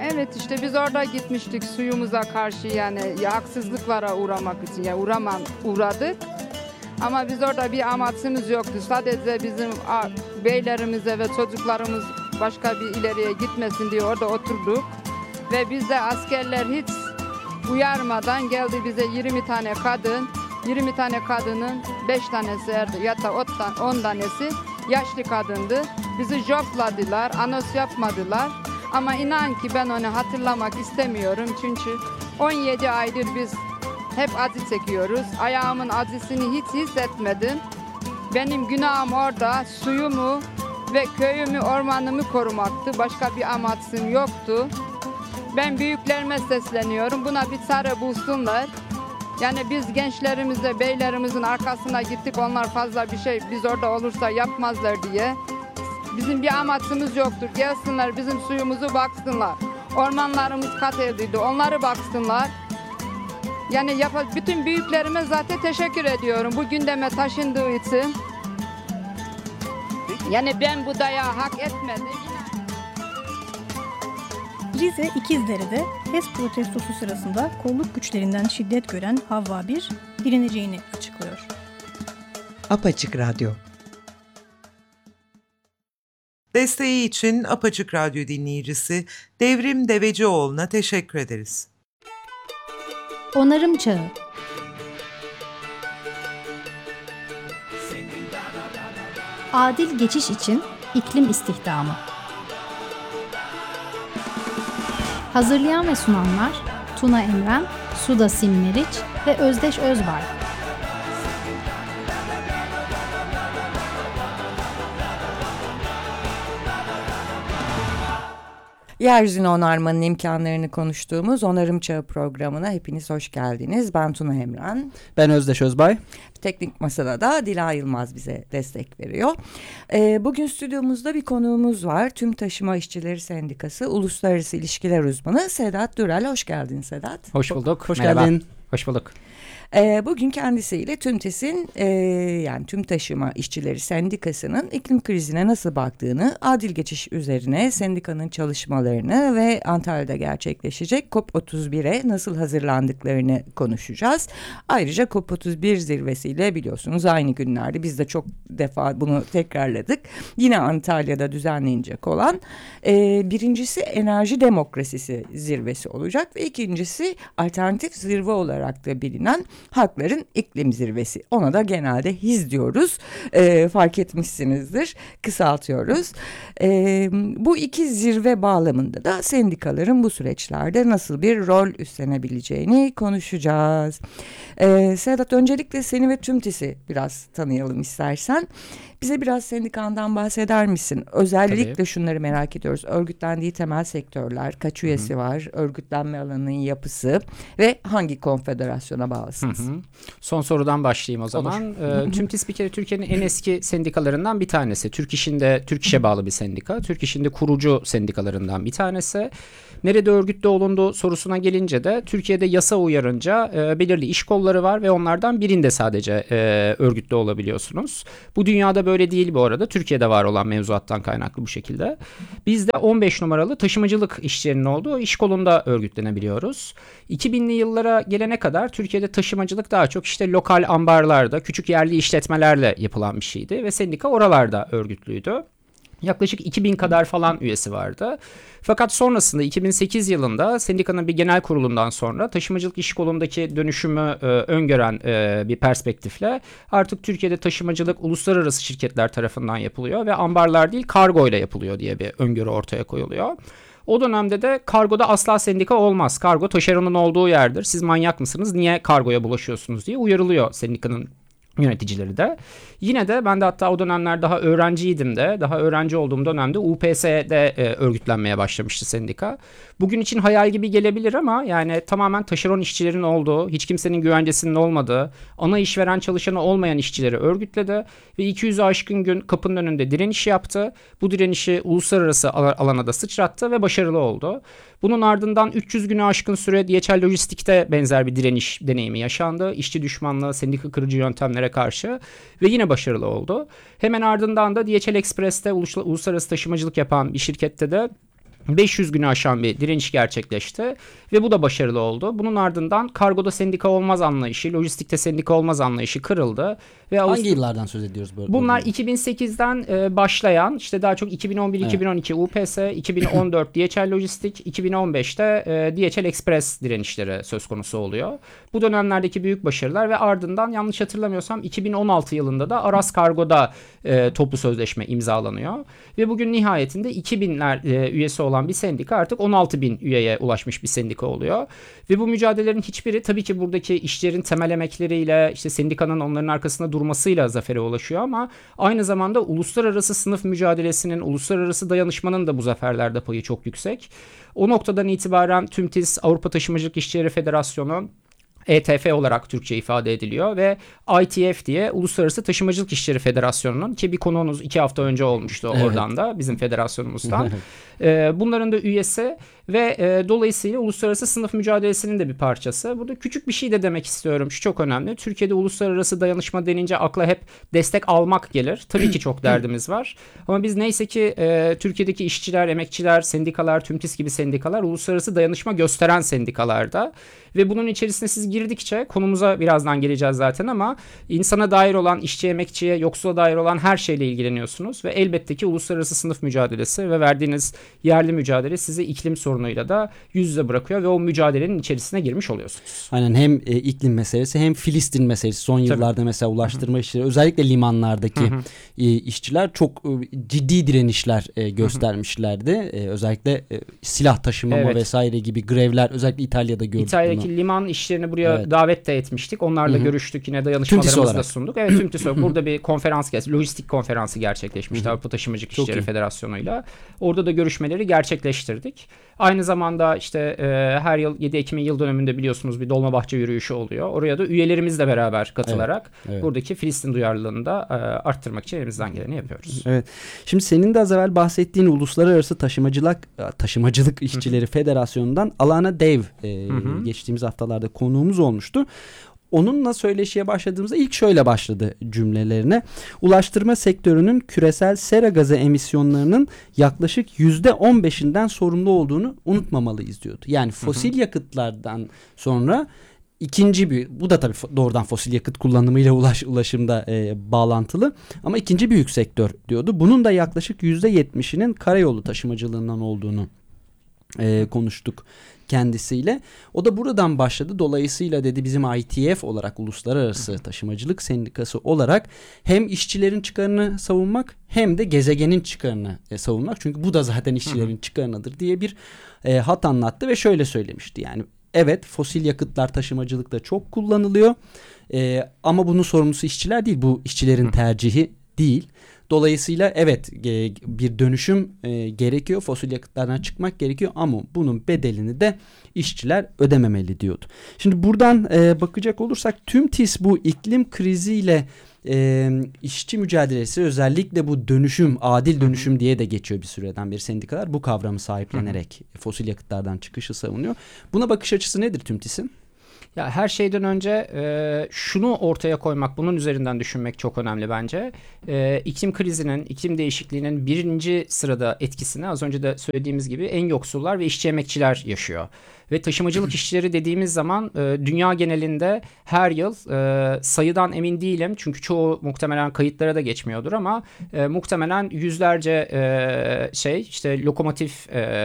Evet, işte biz orada gitmiştik suyumuza karşı, yani haksızlıklara uğramak için, uğradık. Ama biz orada bir amaçımız yoktu. Sadece bizim beylerimize ve çocuklarımız başka bir ileriye gitmesin diye orada oturduk. Ve biz de askerler hiç uyarmadan geldi bize 20 tane kadın. 20 tane kadının 5 tanesi ya da 10 tanesi yaşlı kadındı. Bizi jopladılar, anons yapmadılar. Ama inan ki ben onu hatırlamak istemiyorum. Çünkü 17 aydır biz hep acı çekiyoruz. Ayağımın acısını hiç hissetmedim. Benim günahım orada suyumu ve köyümü, ormanımı korumaktı. Başka bir amaçım yoktu. Ben büyüklerime sesleniyorum. Buna bir çare bulsunlar. Yani biz gençlerimizle, beylerimizin arkasına gittik. Onlar fazla bir şey biz orada olursa yapmazlar diye. Bizim bir amaçımız yoktur. Gelsinler bizim suyumuzu baksınlar. Ormanlarımız kat edildi. Onları baksınlar. Yani bütün büyüklerime zaten teşekkür ediyorum bu gündeme taşındığı için. Yani ben bu dayağı hak etmedim. Rize İkizdere'de HES protestosu sırasında kolluk güçlerinden şiddet gören Havva 1 direneceğini açıklıyor. Apaçık Radyo. Desteği için Apaçık Radyo dinleyicisi Devrim Devecioğlu'na teşekkür ederiz. Onarım Çağı. Adil geçiş için iklim istihdamı. Hazırlayan ve sunanlar Tuna Emren, Suda Simleriç ve Özdeş Özbay. Yeryüzünü onarmanın imkanlarını konuştuğumuz Onarım Çağı programına hepiniz hoş geldiniz. Ben Tuna Emren. Ben Özdeş Özbay. Teknik Masada da Dila Yılmaz bize destek veriyor. Bugün stüdyomuzda bir konuğumuz var. Tüm Taşıma İşçileri Sendikası Uluslararası İlişkiler Uzmanı Sedat Dürel. Hoş geldin Sedat. Hoş bulduk. Hoş geldin. Hoş bulduk. Bugün kendisiyle TÜMTES'in yani Tüm Taşıma İşçileri Sendikası'nın iklim krizine nasıl baktığını, adil geçiş üzerine sendikanın çalışmalarını ve Antalya'da gerçekleşecek COP31'e nasıl hazırlandıklarını konuşacağız. Ayrıca COP31 zirvesiyle biliyorsunuz aynı günlerde biz de çok defa bunu tekrarladık. Yine Antalya'da düzenlenecek olan birincisi enerji demokrasisi zirvesi olacak ve ikincisi alternatif zirve olarak da bilinen Halkların İklim Zirvesi. Ona da genelde HİZ diyoruz. Fark etmişsinizdir. Kısaltıyoruz. Bu iki zirve bağlamında da sendikaların bu süreçlerde nasıl bir rol üstlenebileceğini konuşacağız. Sedat, öncelikle seni ve TÜMTES'i biraz tanıyalım istersen. Bize biraz sendikandan bahseder misin? Özellikle Tabii. şunları merak ediyoruz. Örgütlendiği temel sektörler, kaç üyesi var, örgütlenme alanının yapısı ve hangi konfederasyona bağlısınız? Son sorudan başlayayım o zaman. TÜMTES bir kere Türkiye'nin en eski sendikalarından bir tanesi. Türk İş'e bağlı bir sendika. Türk İş'in de kurucu sendikalarından bir tanesi. Nerede örgütlü olunduğu sorusuna gelince de Türkiye'de yasa uyarınca belirli iş kolları var ve onlardan birinde sadece örgütlü olabiliyorsunuz. Bu dünyada böyle değil bu arada. Türkiye'de var olan mevzuattan kaynaklı bu şekilde. Biz de 15 numaralı taşımacılık işçilerinin olduğu iş kolunda örgütlenebiliyoruz. 2000'li yıllara gelene kadar Türkiye'de taşımacılık daha çok işte lokal ambarlarda, küçük yerli işletmelerle yapılan bir şeydi ve sendika oralarda örgütlüydü. Yaklaşık 2000 kadar falan üyesi vardı. Fakat sonrasında 2008 yılında sendikanın bir genel kurulundan sonra taşımacılık iş kolundaki dönüşümü öngören bir perspektifle artık Türkiye'de taşımacılık uluslararası şirketler tarafından yapılıyor ve ambarlar değil kargo ile yapılıyor diye bir öngörü ortaya koyuluyor. O dönemde de kargoda asla sendika olmaz. Kargo taşeronun olduğu yerdir. Siz manyak mısınız? Niye kargoya bulaşıyorsunuz diye uyarılıyor sendikanın yöneticileri de. Yine de ben de hatta o dönemler daha öğrenciydim de, daha öğrenci olduğum dönemde UPS'de örgütlenmeye başlamıştı sendika. Bugün için hayal gibi gelebilir ama yani tamamen taşeron işçilerin olduğu, hiç kimsenin güvencesinin olmadığı, ana işveren çalışanı olmayan işçileri örgütledi ve 200'ü aşkın gün kapının önünde direniş yaptı. Bu direnişi uluslararası alana da sıçrattı ve başarılı oldu. Bunun ardından 300 günü aşkın süre DHL Lojistik'te benzer bir direniş deneyimi yaşandı. İşçi düşmanlığı, sendika kırıcı yöntemlere karşı ve yine başarılı oldu. Hemen ardından da DHL Express'te uluslararası taşımacılık yapan bir şirkette de 500 günü aşan bir direniş gerçekleşti ve bu da başarılı oldu. Bunun ardından kargoda sendika olmaz anlayışı, lojistikte sendika olmaz anlayışı kırıldı. Ve Hangi yıllardan söz ediyoruz böyle? Bunlar 2008'den başlayan, işte daha çok 2011-2012 UPS, 2014 DHL Lojistik, 2015'te DHL Express direnişleri söz konusu oluyor. Bu dönemlerdeki büyük başarılar ve ardından yanlış hatırlamıyorsam 2016 yılında da Aras Kargo'da toplu sözleşme imzalanıyor. Ve bugün nihayetinde 2000'ler üyesi olan bir sendika artık 16.000 üyeye ulaşmış bir sendika oluyor. Ve bu mücadelelerin hiçbiri tabii ki buradaki işçilerin temel emekleriyle, işte sendikanın onların arkasında durmasıyla zafere ulaşıyor ama aynı zamanda uluslararası sınıf mücadelesinin, uluslararası dayanışmanın da bu zaferlerde payı çok yüksek. O noktadan itibaren TÜMTİS, Avrupa Taşımacılık İşçileri Federasyonu, ETF olarak Türkçe ifade ediliyor ve ITF diye Uluslararası Taşımacılık İşçileri Federasyonu'nun, ki bir konuğunuz 2 hafta önce olmuştu oradan da, bizim federasyonumuzdan. Bunların da üyesi ve dolayısıyla uluslararası sınıf mücadelesinin de bir parçası. Burada küçük bir şey de demek istiyorum. Şu çok önemli. Türkiye'de uluslararası dayanışma denince akla hep destek almak gelir. Tabii ki çok derdimiz var. Ama biz neyse ki Türkiye'deki işçiler, emekçiler, sendikalar, TÜMTİS gibi sendikalar uluslararası dayanışma gösteren sendikalarda. Ve bunun içerisine siz girdikçe, konumuza birazdan geleceğiz zaten, ama insana dair olan, işçi, emekçiye, yoksula dair olan her şeyle ilgileniyorsunuz. Ve elbette ki uluslararası sınıf mücadelesi ve verdiğiniz yerli mücadele sizi iklim sorunuyla da yüz yüze bırakıyor ve o mücadelenin içerisine girmiş oluyorsunuz. Aynen, hem iklim meselesi hem Filistin meselesi. Son yıllarda mesela ulaştırma işçileri, özellikle limanlardaki işçiler çok ciddi direnişler göstermişlerdi. Özellikle silah taşımama vesaire gibi grevler, özellikle İtalya'da gördük. İtalya'daki liman işçilerini buraya davet de etmiştik. Onlarla görüştük, yine dayanışmalarımızı da sunduk. Evet, TÜMTİS olarak burada bir konferans, lojistik konferansı gerçekleşmişti Avrupa Taşımacılık İşçileri Federasyonu'yla. Orada da görüşmeleri gerçekleştirdik. Aynı zamanda işte her yıl 7 Ekim'in yıl dönümünde biliyorsunuz bir Dolmabahçe yürüyüşü oluyor. Oraya da üyelerimizle beraber katılarak buradaki Filistin duyarlılığını da arttırmak için elimizden geleni yapıyoruz. Evet. Şimdi senin de az evvel bahsettiğin Uluslararası Taşımacılık İşçileri Federasyonu'ndan Alana Dev geçtiğimiz haftalarda konuğumuz olmuştu. Onunla söyleşiye başladığımızda ilk şöyle başladı cümlelerine. Ulaştırma sektörünün küresel sera gazı emisyonlarının yaklaşık %15'inden sorumlu olduğunu unutmamalıyız diyordu. Yani fosil yakıtlardan sonra bu da tabii doğrudan fosil yakıt kullanımıyla ulaşımda bağlantılı, ama ikinci büyük sektör diyordu. Bunun da yaklaşık %70'inin karayolu taşımacılığından olduğunu konuştuk kendisiyle. O da buradan başladı. Dolayısıyla dedi, bizim ITF olarak, Uluslararası Taşımacılık Sendikası olarak hem işçilerin çıkarını savunmak hem de gezegenin çıkarını savunmak. Çünkü bu da zaten işçilerin çıkarınadır diye bir hat anlattı ve şöyle söylemişti. Yani evet, fosil yakıtlar taşımacılıkta çok kullanılıyor ama bunun sorumlusu işçiler değil. Bu işçilerin tercihi değil. Dolayısıyla evet, bir dönüşüm gerekiyor. Fosil yakıtlardan çıkmak gerekiyor ama bunun bedelini de işçiler ödememeli diyordu. Şimdi buradan bakacak olursak TÜMTİS bu iklim kriziyle işçi mücadelesi, özellikle bu dönüşüm, adil dönüşüm diye de geçiyor bir süreden beri, sendikalar bu kavramı sahiplenerek fosil yakıtlardan çıkışı savunuyor. Buna bakış açısı nedir TÜMTİS'in? Ya her şeyden önce şunu ortaya koymak, bunun üzerinden düşünmek çok önemli bence. İklim krizinin, iklim değişikliğinin birinci sırada etkisini az önce de söylediğimiz gibi en yoksullar ve işçi emekçiler yaşıyor. Ve taşımacılık işçileri dediğimiz zaman dünya genelinde her yıl sayıdan emin değilim. Çünkü çoğu muhtemelen kayıtlara da geçmiyordur ama muhtemelen yüzlerce işte lokomotif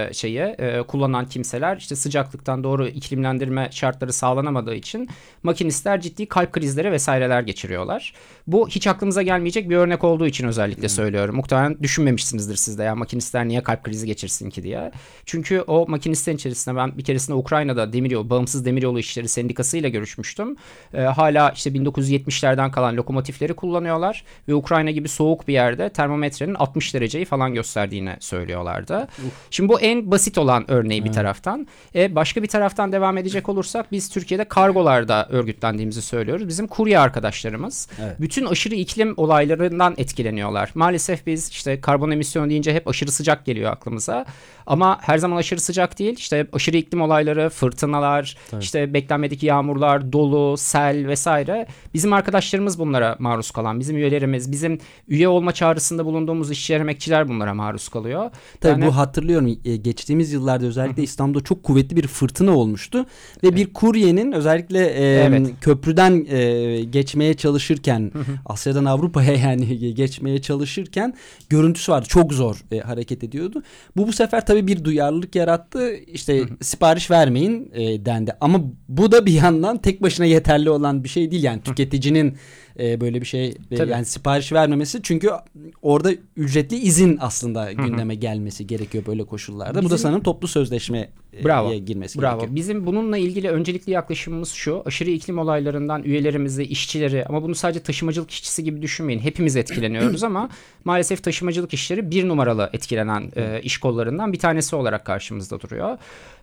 kullanan kimseler, işte sıcaklıktan doğru iklimlendirme şartları sağlanamadığı için makinistler ciddi kalp krizleri vesaireler geçiriyorlar. Bu hiç aklımıza gelmeyecek bir örnek olduğu için özellikle söylüyorum. Muhtemelen düşünmemişsinizdir siz de, ya makinistler niye kalp krizi geçirsin ki diye. Çünkü o makinistlerin içerisinde ben bir keresinde Ukrayna'da Bağımsız Demiryolu İşçileri Sendikası ile görüşmüştüm. Hala işte 1970'lerden kalan lokomotifleri kullanıyorlar ve Ukrayna gibi soğuk bir yerde termometrenin 60 dereceyi falan gösterdiğini söylüyorlardı. Şimdi bu en basit olan örneği bir taraftan. Başka bir taraftan devam edecek olursak biz Türkiye'de kargolarda örgütlendiğimizi söylüyoruz. Bizim kurye arkadaşlarımız bütün aşırı iklim olaylarından etkileniyorlar. Maalesef biz işte karbon emisyonu deyince hep aşırı sıcak geliyor aklımıza. Ama her zaman aşırı sıcak değil. İşte aşırı iklim olayları, fırtınalar, işte beklenmedik yağmurlar, dolu, sel vesaire. Bizim arkadaşlarımız bunlara maruz kalan, bizim üyelerimiz, bizim üye olma çağrısında bulunduğumuz işçiler, emekçiler bunlara maruz kalıyor. Tabii bu hatırlıyorum. Geçtiğimiz yıllarda özellikle İstanbul'da çok kuvvetli bir fırtına olmuştu ve bir kuryenin özellikle köprüden geçmeye çalışırken, Asya'dan Avrupa'ya yani geçmeye çalışırken görüntüsü vardı. Çok zor hareket ediyordu. Bu sefer tabii bir duyarlılık yarattı. İşte sipariş vermeyin dendi. Ama bu da bir yandan tek başına yeterli olan bir şey değil. Yani tüketicinin böyle bir şey yani sipariş vermemesi, çünkü orada ücretli izin aslında gündeme gelmesi gerekiyor böyle koşullarda. Bu da sanırım toplu sözleşmeye girmesi gerekiyor. Bizim bununla ilgili öncelikli yaklaşımımız şu: aşırı iklim olaylarından üyelerimizi, işçileri, ama bunu sadece taşımacılık işçisi gibi düşünmeyin. Hepimiz etkileniyoruz ama maalesef taşımacılık işleri bir numaralı etkilenen iş kollarından bir tanesi olarak karşımızda duruyor.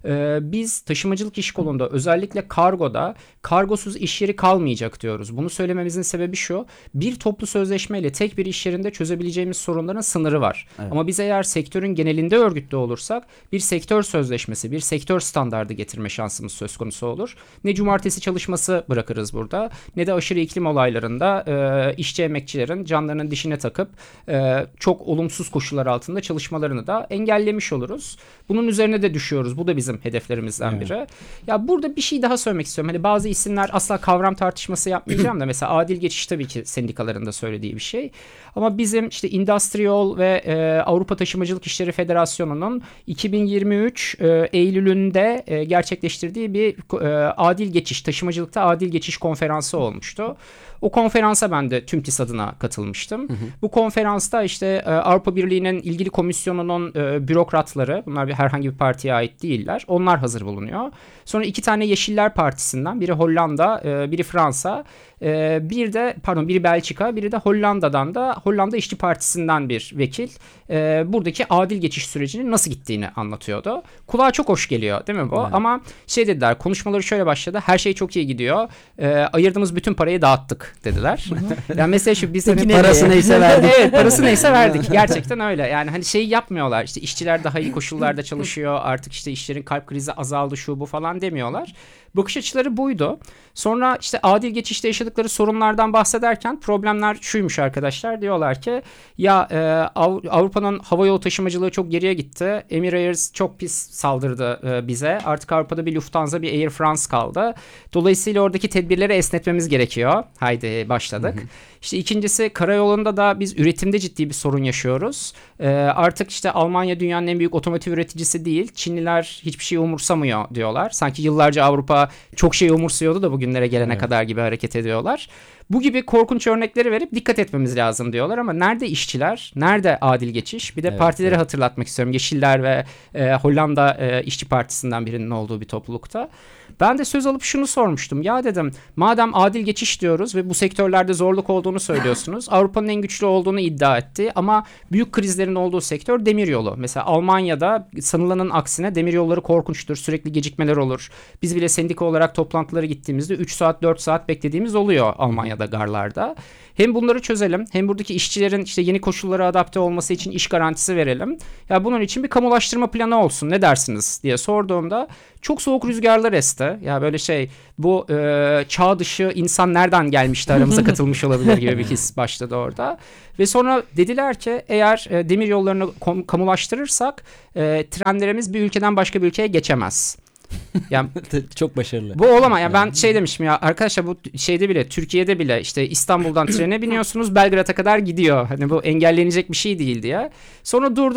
Biz taşımacılık iş kolunda, özellikle kargoda, kargosuz iş yeri kalmayacak diyoruz. Bunu söylememizin sebebi şu: bir toplu sözleşmeyle tek bir iş yerinde çözebileceğimiz sorunların sınırı var. Ama biz eğer sektörün genelinde örgütlü olursak bir sektör sözleşmesi, bir sektör standardı getirme şansımız söz konusu olur. Ne cumartesi çalışması bırakırız burada, ne de aşırı iklim olaylarında işçi emekçilerin canlarının dişine takıp çok olumsuz koşullar altında çalışmalarını da engellemiş oluruz. Bunun üzerine de düşüyoruz. Bu da bizim hedeflerimizden biri. Ya burada bir şey daha söylemek istiyorum. Hani bazı isimler, asla kavram tartışması yapmayacağım da mesela adil geçiş tabii ki sendikaların da söylediği bir şey. Ama bizim işte Industrial ve Avrupa Taşımacılık İşleri Federasyonu'nun 2023 Eylül'ünde gerçekleştirdiği bir adil geçiş, taşımacılıkta adil geçiş konferansı olmuştu. O konferansa ben de TÜMTİS adına katılmıştım. Bu konferansta işte Avrupa Birliği'nin ilgili komisyonunun bürokratları, bunlar herhangi bir partiye ait değiller, onlar hazır bulunuyor. Sonra 2 tane Yeşiller Partisi'nden, biri Hollanda, biri Fransa, biri Belçika, biri de Hollanda'dan da Hollanda İşçi Partisi'nden bir vekil buradaki adil geçiş sürecinin nasıl gittiğini anlatıyordu. Kulağa çok hoş geliyor değil mi bu? Evet. Ama dediler, konuşmaları şöyle başladı: her şey çok iyi gidiyor, ayırdığımız bütün parayı dağıttık dediler. Yani mesela şu, biz hani parası neyse verdik. Evet, parası neyse verdik. Gerçekten öyle. Yani hani şey yapmıyorlar, işte işçiler daha iyi koşullarda çalışıyor, artık işte işçilerin kalp krizi azaldı, şu bu falan demiyorlar. Bakış açıları buydu. Sonra işte adil geçişte yaşadıkları sorunlardan bahsederken problemler şuymuş arkadaşlar. Diyorlar ki ya Avrupa'nın havayolu taşımacılığı çok geriye gitti. Emirates çok pis saldırdı bize. Artık Avrupa'da bir Lufthansa, bir Air France kaldı. Dolayısıyla oradaki tedbirleri esnetmemiz gerekiyor. Haydi başladık. İşte ikincisi, karayolunda da biz üretimde ciddi bir sorun yaşıyoruz. Artık işte Almanya dünyanın en büyük otomotiv üreticisi değil. Çinliler hiçbir şey umursamıyor diyorlar. Sanki yıllarca Avrupa çok şey umursuyordu da bugünlere gelene kadar gibi hareket ediyorlar. Bu gibi korkunç örnekleri verip dikkat etmemiz lazım diyorlar ama nerede işçiler? Nerede adil geçiş? Bir de partileri hatırlatmak istiyorum. Yeşiller ve Hollanda İşçi Partisi'nden birinin olduğu bir toplulukta. Ben de söz alıp şunu sormuştum. Ya dedim, madem adil geçiş diyoruz ve bu sektörlerde zorluk olduğunu söylüyorsunuz. Avrupa'nın en güçlü olduğunu iddia etti ama büyük krizlerin olduğu sektör demiryolu. Mesela Almanya'da sanılanın aksine demiryolları korkunçtur. Sürekli gecikmeler olur. Biz bile sendika olarak toplantılara gittiğimizde 3 saat 4 saat beklediğimiz oluyor Almanya'da garlarda. Hem bunları çözelim, hem buradaki işçilerin işte yeni koşullara adapte olması için iş garantisi verelim. Ya bunun için bir kamulaştırma planı olsun, ne dersiniz diye sorduğumda çok soğuk rüzgarlar esti. Ya böyle bu çağ dışı insan nereden gelmişti aramıza katılmış olabilir gibi bir his başladı orada. Ve sonra dediler ki eğer demir yollarını kamulaştırırsak trenlerimiz bir ülkeden başka bir ülkeye geçemez. Yani çok başarılı. Bu olamaz. Yani ben demiştim ya arkadaşlar, bu bile, Türkiye'de bile işte İstanbul'dan trene biniyorsunuz, Belgrad'a kadar gidiyor. Hani bu engellenecek bir şey değil diye. Sonra durdu.